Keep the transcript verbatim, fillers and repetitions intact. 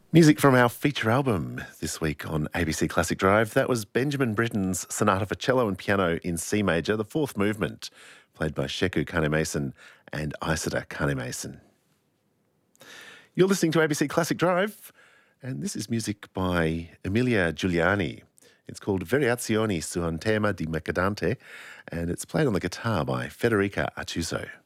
Music from our feature album this week on A B C Classic Drive. That was Benjamin Britten's Sonata for Cello and Piano in C Major, the fourth movement, played by Sheku Kane-Mason and Isida Kane-Mason. You're listening to A B C Classic Drive, and this is music by Emilia Giuliani. It's called Variazioni su un tema di Mercadante, and it's played on the guitar by Federica Artuso.